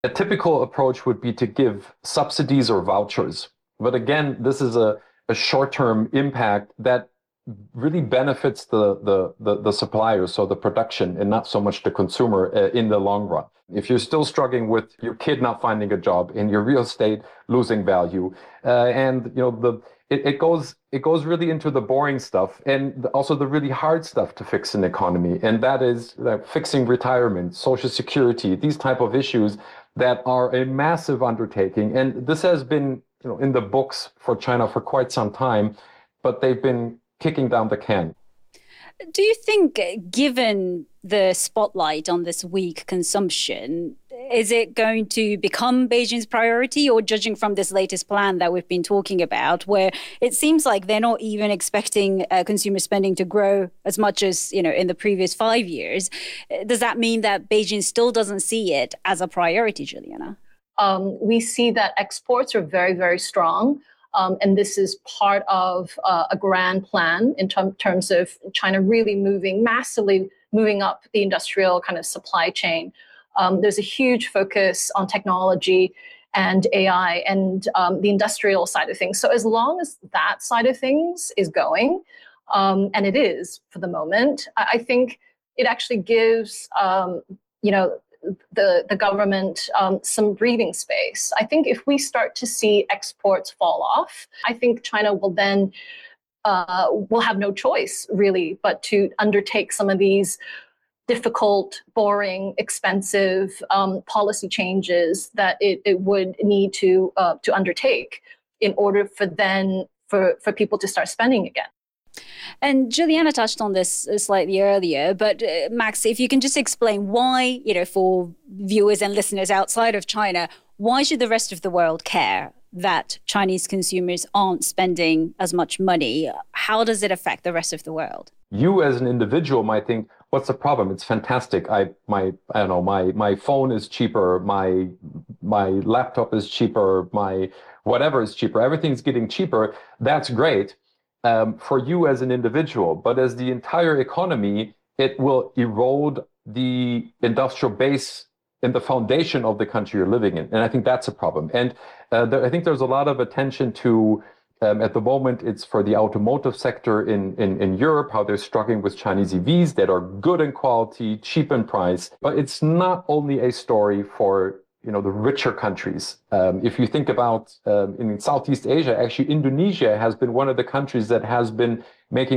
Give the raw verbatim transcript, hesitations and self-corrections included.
A typical approach would be to give subsidies or vouchers. But again, this is a, a short-term impact that really benefits the, the, the, the supplier, so the production, and not so much the consumer uh, in the long run. If you're still struggling with your kid not finding a job and your real estate losing value, uh, and you know the it, it goes it goes really into the boring stuff and also the really hard stuff to fix an economy, and that is uh, fixing retirement, social security, these type of issues that are a massive undertaking. And this has been you know in the books for China for quite some time, but they've been kicking down the can. Do you think, given the spotlight on this weak consumption, is it going to become Beijing's priority? Or judging from this latest plan that we've been talking about, where it seems like they're not even expecting uh, consumer spending to grow as much as, you know, in the previous five years, does that mean that Beijing still doesn't see it as a priority, Juliana? Um, we see that exports are very, very strong. Um, and this is part of uh, a grand plan in term, terms of China really moving, massively moving up the industrial kind of supply chain. Um, there's a huge focus on technology and A I and um, the industrial side of things. So as long as that side of things is going, um, and it is for the moment, I, I think it actually gives, um, you know, the, the government um, some breathing space. I think if we start to see exports fall off, I think China will then uh, will have no choice really but to undertake some of these difficult, boring, expensive um, policy changes that it, it would need to uh, to undertake in order for then for, for people to start spending again. And Juliana touched on this slightly earlier, but uh, Max, if you can just explain why, you know, for viewers and listeners outside of China, why should the rest of the world care that Chinese consumers aren't spending as much money? How does it affect the rest of the world? You as an individual might think, what's the problem? It's fantastic. I my I don't know, my my phone is cheaper, my my laptop is cheaper, my whatever is cheaper, everything's getting cheaper. That's great. Um, for you as an individual, but as the entire economy, it will erode the industrial base and the foundation of the country you're living in. And I think that's a problem. And uh, there, I think there's a lot of attention to, um, at the moment, it's for the automotive sector in, in, in Europe, how they're struggling with Chinese E Vs that are good in quality, cheap in price. But it's not only a story for you know, the richer countries. Um, if you think about um, in Southeast Asia, actually Indonesia has been one of the countries that has been making